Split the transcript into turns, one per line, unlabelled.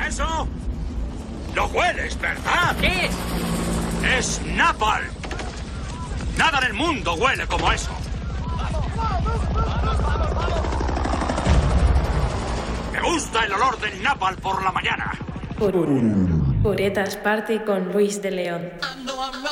eso? Lo hueles, ¿verdad?
¿Qué es?
¡Es napalm! Nada en el mundo huele como eso. Me gusta el olor del napalm por la mañana.
Puretas Party con Luis de León.
I know I'm right.